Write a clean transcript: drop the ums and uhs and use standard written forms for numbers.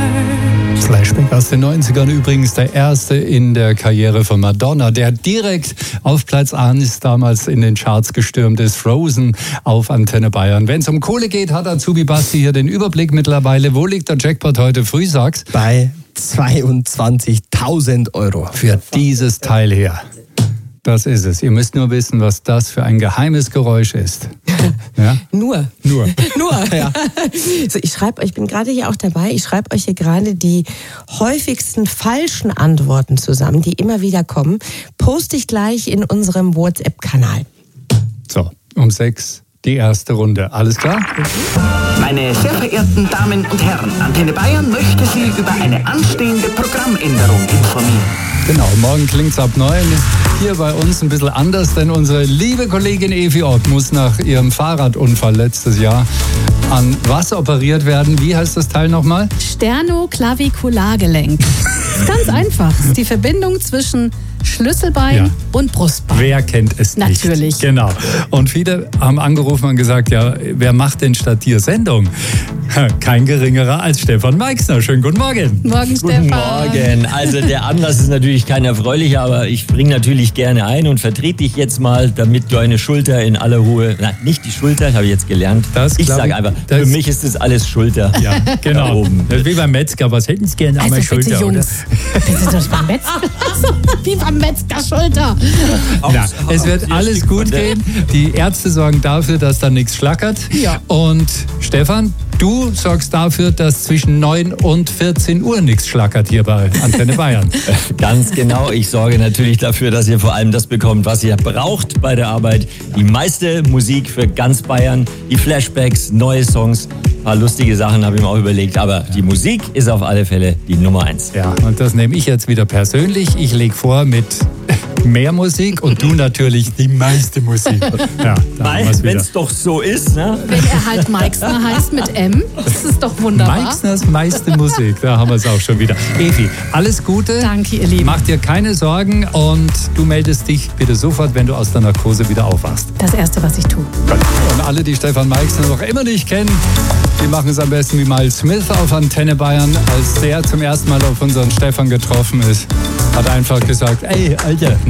Flashback aus den 90ern, übrigens der erste in der Karriere von Madonna, der direkt auf Platz 1 damals in den Charts gestürmt ist. Frozen auf Antenne Bayern. Wenn es um Kohle geht, hat Azubi Basti hier den Überblick mittlerweile. Wo liegt der Jackpot heute früh, sag's? Bei 22.000 Euro. Für dieses Teil hier. Das ist es. Ihr müsst nur wissen, was das für ein geheimes Geräusch ist. Ja? Nur. Ja. So, ich bin gerade hier auch dabei, ich schreibe euch hier gerade die häufigsten falschen Antworten zusammen, die immer wieder kommen. Poste ich gleich in unserem WhatsApp-Kanal. So, um 6 die erste Runde. Alles klar? Meine sehr verehrten Damen und Herren, Antenne Bayern möchte Sie über eine anstehende Programmänderung informieren. Genau, morgen klingt's ab 9. Hier bei uns ein bisschen anders, denn unsere liebe Kollegin Evi Ott muss nach ihrem Fahrradunfall letztes Jahr an was operiert werden? Wie heißt das Teil nochmal? Sternoklavikulargelenk. Das ist ganz einfach. Das ist die Verbindung zwischen Schlüsselbein und Brustbein. Wer kennt es nicht? Natürlich. Genau. Und viele haben angerufen und gesagt, ja, wer macht denn statt dir Sendung? Kein geringerer als Stefan Meixner. Schönen guten Morgen. Morgen, Stefan. Guten Morgen. Also der Anlass ist natürlich kein erfreulicher, aber ich bringe natürlich gerne ein und vertrete dich jetzt mal, damit du eine Schulter in aller Ruhe, nein, nicht die Schulter, habe ich jetzt gelernt. Ich sage einfach, für mich ist das alles Schulter. Ja, genau. Wie beim Metzger, was hätten Sie gerne an meiner Schulter? Bitte, Jungs. Bitte doch beim Metzger. Wie beim Metzger Schulter. Ja, es wird alles gut gehen. Die Ärzte sorgen dafür, dass da nichts schlackert. Ja. Und Stefan, du sorgst dafür, dass zwischen 9 und 14 Uhr nichts schlackert hier bei Antenne Bayern. Ganz genau. Ich sorge natürlich dafür, dass ihr vor allem das bekommt, was ihr braucht bei der Arbeit. Die meiste Musik für ganz Bayern, die Flashbacks, neue Songs. Ein paar lustige Sachen habe ich mir auch überlegt, aber die Musik ist auf alle Fälle die Nummer 1. Ja, und das nehme ich jetzt wieder persönlich. Ich lege vor mit mehr Musik und du natürlich die meiste Musik. Ja, wenn es doch so ist, ne? Wenn er halt Meixner heißt mit M, das ist doch wunderbar. Meixners meiste Musik, da haben wir es auch schon wieder. Evi, alles Gute. Danke, ihr Lieben. Mach dir keine Sorgen und du meldest dich bitte sofort, wenn du aus der Narkose wieder aufwachst. Das Erste, was ich tue. Und alle, die Stefan Meixner noch immer nicht kennen, die machen es am besten wie Miles Smith auf Antenne Bayern. Als der zum ersten Mal auf unseren Stefan getroffen ist, hat er einfach gesagt, ey, Alter,